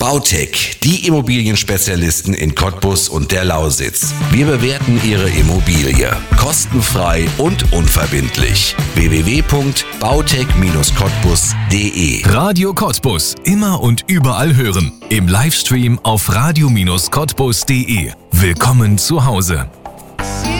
Bautech, die Immobilienspezialisten in Cottbus und der Lausitz. Wir bewerten Ihre Immobilie kostenfrei und unverbindlich. www.bautech-cottbus.de. Radio Cottbus, immer und überall hören. Im Livestream auf radio-cottbus.de. Willkommen zu Hause.